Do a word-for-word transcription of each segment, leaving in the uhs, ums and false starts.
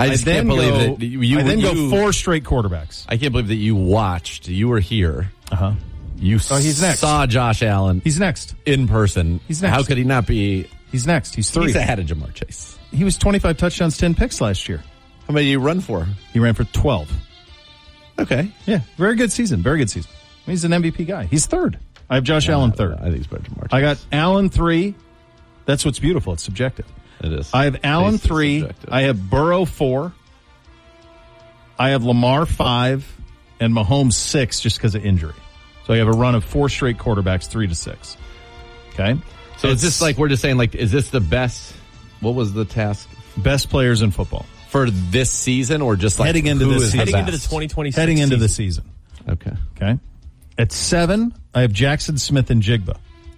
I just I can't believe go, that you. I then you, go four straight quarterbacks. I can't believe that you watched. You were here. Uh huh. You oh, he's next. saw Josh Allen. He's next in person. He's next. How could he not be? He's next. He's three. He's ahead of Jamar Chase. He was twenty-five touchdowns, ten picks last year. How many did you run for? He ran for twelve. Okay. Yeah, very good season. Very good season. He's an M V P guy. He's third. I have Josh yeah, Allen third. I think he's better than Jamar Chase. I got Allen three. That's what's beautiful. It's subjective. It is. I have Allen Chase three. I have Burrow four. I have Lamar five and Mahomes six just because of injury. So I have a run of four straight quarterbacks, three to six. Okay? So it's, it's just like we're just saying, like, is this the best? What was the task? Best players in football. For this season or just like heading into who this is season? Heading the into the best? twenty twenty-six Heading into season. the season. Okay. Okay. At seven, I have Jackson Smith and Jigba.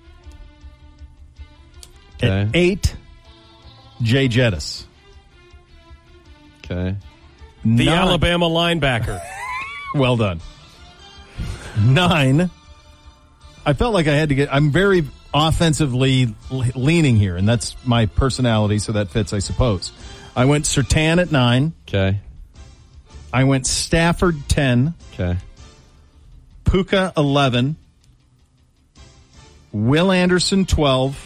Okay. At eight, Jay Jettis. Okay. The Nine, Alabama linebacker. Well done. Nine. I felt like I had to get. I'm very offensively leaning here, and that's my personality, so that fits, I suppose. I went Surtain at nine. Okay. I went Stafford ten. Okay. Puka eleven. Will Anderson twelve.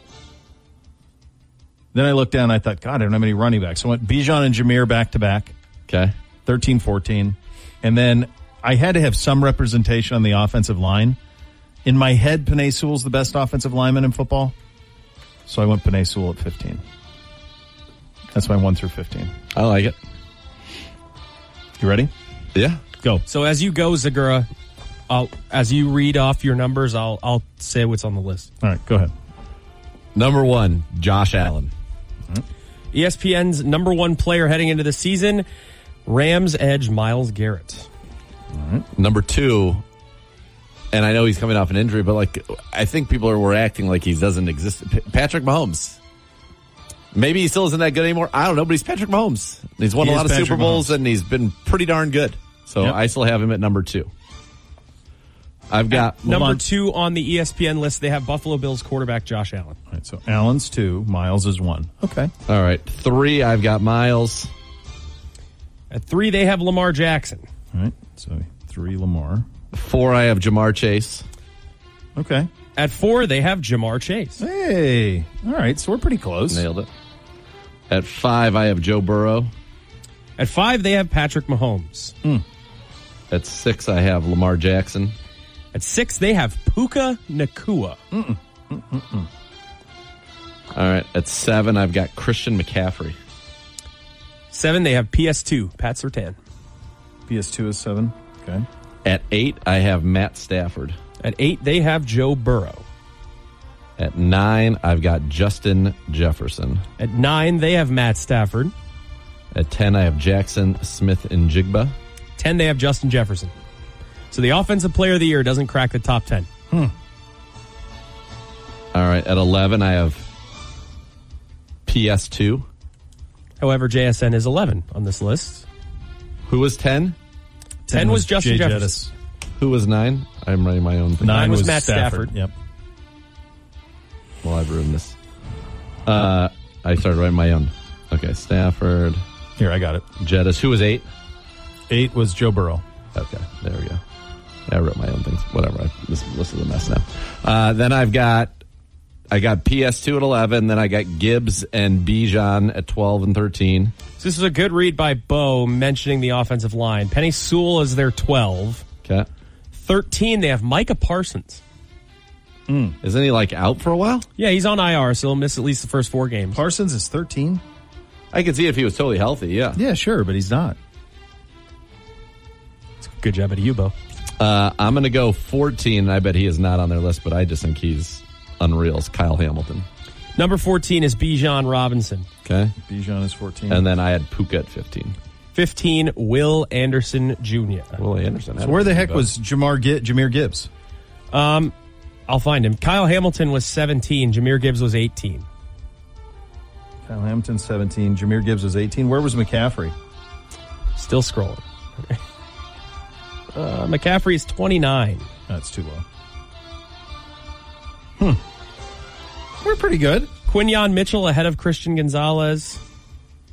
Then I looked down and I thought, God, I don't have any running backs. So I went Bijan and Jameer back to back. Okay. thirteen fourteen. And then I had to have some representation on the offensive line. In my head, Penei Sewell's the best offensive lineman in football. So I went Penei Sewell at fifteen. That's my one through fifteen. I like it. You ready? Yeah. Go. So as you go, Zagura, I'll, as you read off your numbers, I'll I'll say what's on the list. All right, go ahead. Number one, Josh Allen. E S P N's number one player heading into the season, Rams edge Myles Garrett. All right. Number two, and I know he's coming off an injury, but like I think people are were acting like he doesn't exist. P- Patrick Mahomes. Maybe he still isn't that good anymore. I don't know, but he's Patrick Mahomes. He's won He a lot of Patrick Super Bowls, Mahomes. and he's been pretty darn good. So Yep. I still have him at number two. I've got Number on. two on the E S P N list, they have Buffalo Bills quarterback Josh Allen. All right, so Allen's two, Miles is one. Okay. all right. Three, I've got Miles. At three, they have Lamar Jackson. All right, so three Lamar. Four, I have Jamar Chase. Okay. At four, they have Jamar Chase. Hey. All right, so we're pretty close. Nailed it. At five, I have Joe Burrow. At five, they have Patrick Mahomes. Mm. At six, I have Lamar Jackson. At six, they have Puka Nacua. Mm-mm. Mm-mm. All right. At seven, I've got Christian McCaffrey. Seven, they have P S two, Pat Surtain. P S two is seven. Okay. At eight, I have Matt Stafford. At eight, they have Joe Burrow. At nine, I've got Justin Jefferson. At nine, they have Matt Stafford. At ten, I have Jackson Smith and Jigba. Ten, they have Justin Jefferson. So the offensive player of the year doesn't crack the top ten. Hmm. All right. At eleven, I have P S two. However, J S N is eleven on this list. Who was ten? ten was Justin Jay Jefferson. Jettis. Who was nine? I'm writing my own thing. Nine was Matt Stafford. Yep. Well, I've ruined this. Uh, I started writing my own. Okay, Stafford. Here, I got it. Jettis. Who was eight? Eight was Joe Burrow. Okay, there we go. I wrote my own things. Whatever. I, this, this is a mess now. Uh, then I've got I got P S two at eleven. Then I got Gibbs and Bijan at twelve and thirteen. So this is a good read by Bo mentioning the offensive line. Penei Sewell is their twelve. Okay. thirteen, they have Micah Parsons. Mm. Isn't he like out for a while? Yeah, he's on I R, so he'll miss at least the first four games. Parsons is thirteen? I could see if he was totally healthy, yeah. Yeah, sure, but he's not. Good job at you, Bo. Uh, I'm going to go fourteen. I bet he is not on their list, but I just think he's unreal. It's Kyle Hamilton. Number fourteen is Bijan Robinson. Okay. Bijan is fourteen. And then I had Puka at fifteen. fifteen, Will Anderson Junior Will Anderson. So where the heck was Jamar Gi- Jameer Gibbs? Um, I'll find him. Kyle Hamilton was seventeen. Jameer Gibbs was eighteen. Kyle Hamilton, seventeen. Jameer Gibbs was eighteen. Where was McCaffrey? Still scrolling. uh, McCaffrey is twenty-nine. That's too low. Hmm. We're pretty good. Quinyon Mitchell ahead of Christian Gonzalez.